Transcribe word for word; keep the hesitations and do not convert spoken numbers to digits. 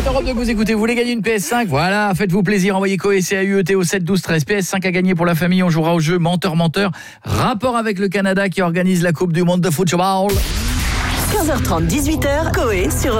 C'est Europe deux que vous écoutez, vous voulez gagner une P S cinq? Voilà, faites-vous plaisir, envoyez Coé C A U E T au sept douze treize. P S cinq à gagner pour la famille, on jouera au jeu Menteur Menteur, rapport avec le Canada qui organise la Coupe du monde de football. quinze heures trente, dix-huit heures, Coé sur